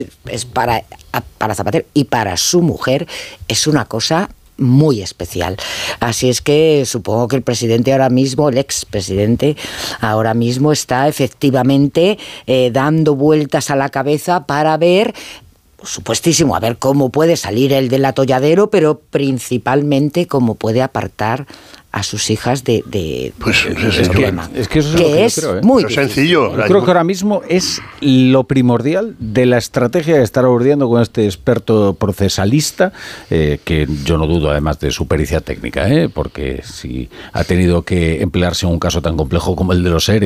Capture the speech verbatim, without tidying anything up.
es para, para Zapatero y para su mujer es una cosa muy especial. Así es que supongo que el presidente ahora mismo, el expresidente, ahora mismo está efectivamente eh, dando vueltas a la cabeza para ver, por supuestísimo, a ver cómo puede salir él del atolladero, pero principalmente cómo puede apartar a sus hijas de, de, pues, de, de es ese que, problema. Es que eso es, que lo que es yo creo, ¿eh? muy Pero sencillo. Yo creo que ahora mismo es lo primordial de la estrategia de estar urdiendo con este experto procesalista, eh, que yo no dudo además de su pericia técnica, ¿eh? Porque si ha tenido que emplearse en un caso tan complejo como el de los E R E,